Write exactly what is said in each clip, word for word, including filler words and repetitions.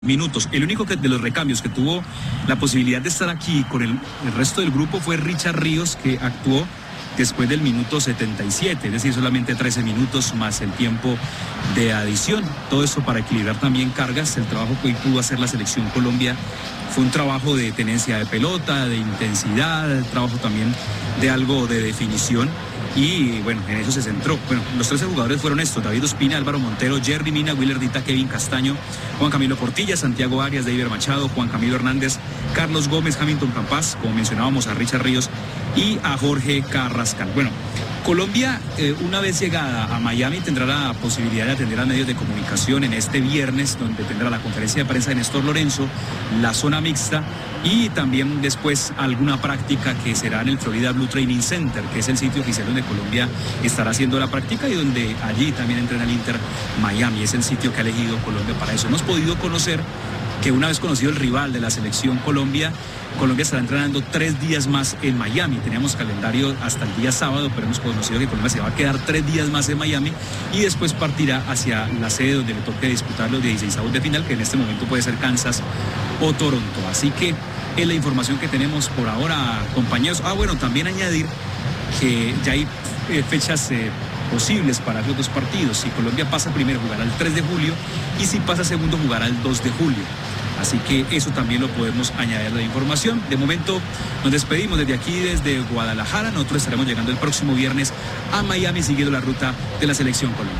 minutos. El único que, de los recambios que tuvo la posibilidad de estar aquí con el, el resto del grupo fue Richard Ríos, que actuó después del minuto setenta y siete, es decir, solamente trece minutos más el tiempo de adición. Todo esto para equilibrar también cargas. El trabajo que hoy pudo hacer la selección Colombia fue un trabajo de tenencia de pelota, de intensidad, trabajo también de algo de definición. Y bueno, en eso se centró. Bueno, los trece jugadores fueron estos: David Ospina, Álvaro Montero, Jerry Mina, Willer Dita, Kevin Castaño, Juan Camilo Portilla, Santiago Arias, David Machado, Juan Camilo Hernández, Carlos Gómez, Hamilton Campas, como mencionábamos, a Richard Ríos y a Jorge Carrascal. Bueno, Colombia, eh, una vez llegada a Miami, tendrá la posibilidad de atender a medios de comunicación en este viernes, donde tendrá la conferencia de prensa de Néstor Lorenzo, la zona mixta y también después alguna práctica que será en el Florida Blue Training Center, que es el sitio oficial donde Colombia estará haciendo la práctica y donde allí también entrena el Inter Miami. Es el sitio que ha elegido Colombia para eso. Hemos podido conocer que una vez conocido el rival de la selección Colombia, Colombia estará entrenando tres días más en Miami. Teníamos calendario hasta el día sábado, pero hemos conocido que Colombia se va a quedar tres días más en Miami y después partirá hacia la sede donde le toque disputar los dieciseisavos de final, que en este momento puede ser Kansas o Toronto. Así que es la información que tenemos por ahora, compañeros. Ah, bueno, también añadir que ya hay eh, fechas eh, posibles para los dos partidos. Si Colombia pasa primero, jugará el tres de julio, y si pasa segundo, jugará el dos de julio. Así que eso también lo podemos añadir a la información. De momento nos despedimos desde aquí, desde Guadalajara. Nosotros estaremos llegando el próximo viernes a Miami, siguiendo la ruta de la selección Colombia.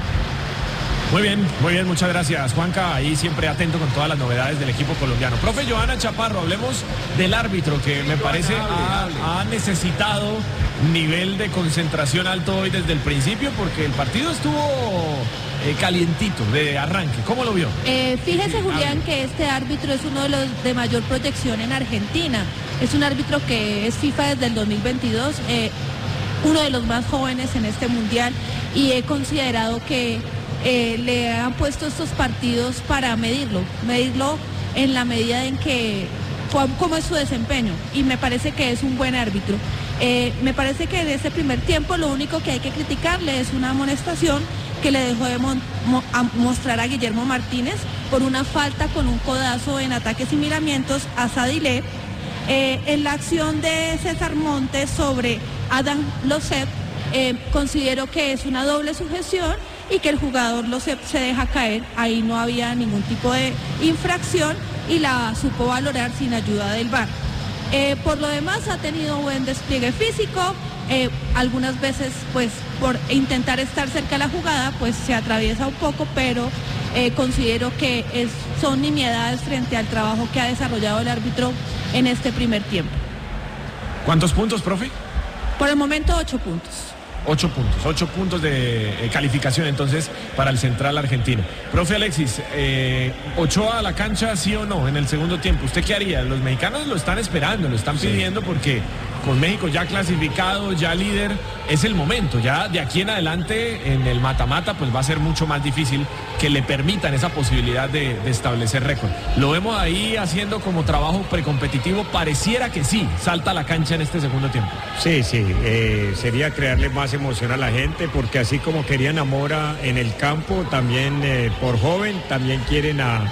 Muy bien, muy bien, muchas gracias, Juanca. Ahí siempre atento con todas las novedades del equipo colombiano. Profe Johanna Chaparro, hablemos del árbitro, que me parece ha, ha necesitado nivel de concentración alto hoy desde el principio, porque el partido estuvo eh, calientito de arranque. ¿Cómo lo vio? Eh, fíjese, Julián, que este árbitro es uno de los de mayor proyección en Argentina. Es un árbitro que es FIFA desde el dos mil veintidós, eh, uno de los más jóvenes en este mundial, y he considerado que eh, le han puesto estos partidos para medirlo, medirlo en la medida en que cómo es su desempeño, y me parece que es un buen árbitro. Eh, me parece que en ese primer tiempo lo único que hay que criticarle es una amonestación que le dejó de mo mo a mostrar a Guillermo Martínez por una falta con un codazo en ataques y miramientos a Sadilé. Eh, en la acción de César Montes sobre Adam Losep, eh, considero que es una doble sujeción y que el jugador Losep se deja caer. Ahí no había ningún tipo de infracción y la supo valorar sin ayuda del V A R. Eh, por lo demás ha tenido buen despliegue físico, eh, algunas veces pues por intentar estar cerca de la jugada pues se atraviesa un poco, pero eh, considero que es, son nimiedades frente al trabajo que ha desarrollado el árbitro en este primer tiempo. ¿Cuántos puntos, profe? Por el momento ocho puntos. Ocho puntos, ocho puntos de eh, calificación entonces para el central argentino. Profe Alexis, eh, ¿Ochoa a la cancha sí o no en el segundo tiempo? ¿Usted qué haría? Los mexicanos lo están esperando, lo están pidiendo, sí, porque con México ya clasificado, ya líder, es el momento. Ya de aquí en adelante en el mata-mata pues va a ser mucho más difícil que le permitan esa posibilidad de, de establecer récord. Lo vemos ahí haciendo como trabajo precompetitivo, pareciera que sí, salta a la cancha en este segundo tiempo. Sí, sí, eh, sería crearle más emoción a la gente, porque así como querían a Mora en el campo, también eh, por joven, también quieren a,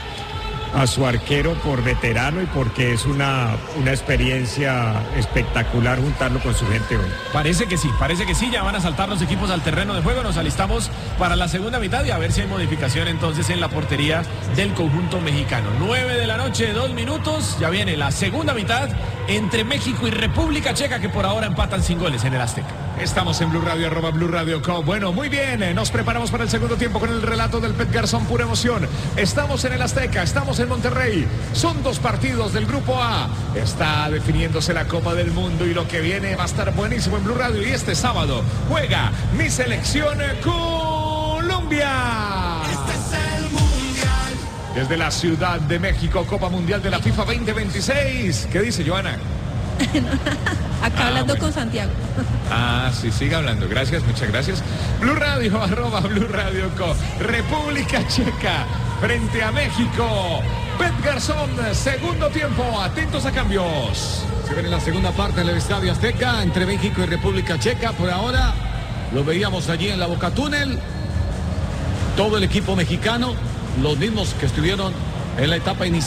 a su arquero por veterano, y porque es una, una experiencia espectacular juntarlo con su gente hoy. Parece que sí, parece que sí, ya van a saltar los equipos al terreno de juego. Nos alistamos para la segunda mitad y a ver si hay modificación entonces en la portería del conjunto mexicano. nueve de la noche, dos minutos, ya viene la segunda mitad entre México y República Checa, que por ahora empatan sin goles en el Azteca. Estamos en Blue Radio, arroba Blue Radio Co. Bueno, muy bien, eh, nos preparamos para el segundo tiempo con el relato del Pet Garzón, pura emoción. Estamos en el Azteca, estamos en Monterrey. Son dos partidos del Grupo A. Está definiéndose la Copa del Mundo y lo que viene va a estar buenísimo en Blue Radio. Y este sábado juega mi selección Colombia. Este es el Mundial. Desde la Ciudad de México, Copa Mundial de la FIFA veinte veintiséis. ¿Qué dice Johanna? Acá ah, hablando bueno. con Santiago. Ah, sí, siga hablando. Gracias, muchas gracias. Blue Radio, arroba Blue Radio Co. República Checa frente a México. Pet Garzón, segundo tiempo. Atentos a cambios. Se viene la segunda parte del Estadio Azteca entre México y República Checa. Por ahora lo veíamos allí en la Boca Túnel. Todo el equipo mexicano, los mismos que estuvieron en la etapa inicial.